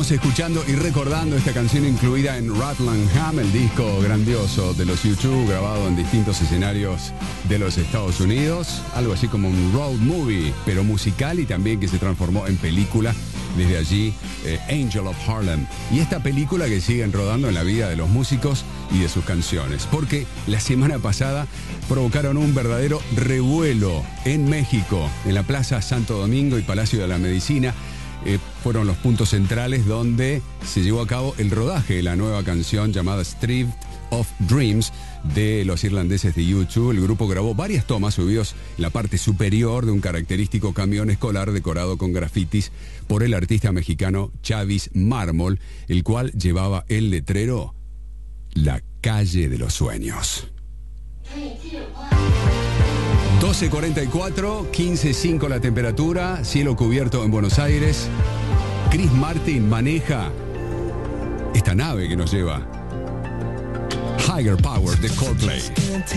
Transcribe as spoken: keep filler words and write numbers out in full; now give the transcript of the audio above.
Estamos escuchando y recordando esta canción incluida en Rutland, el disco grandioso de los U dos, grabado en distintos escenarios de los Estados Unidos. Algo así como un road movie, pero musical, y también que se transformó en película. Desde allí, eh, Angel of Harlem. Y esta película que siguen rodando en la vida de los músicos y de sus canciones. Porque la semana pasada provocaron un verdadero revuelo en México, en la Plaza Santo Domingo y Palacio de la Medicina. Eh, fueron los puntos centrales donde se llevó a cabo el rodaje de la nueva canción llamada Stripped of Dreams de los irlandeses de U dos. El grupo grabó varias tomas subidos en la parte superior de un característico camión escolar decorado con grafitis por el artista mexicano Chavis Mármol, el cual llevaba el letrero La Calle de los Sueños. doce cuarenta y cuatro, quince cinco la temperatura, cielo cubierto en Buenos Aires. Chris Martin maneja esta nave que nos lleva Higher Power de Coldplay.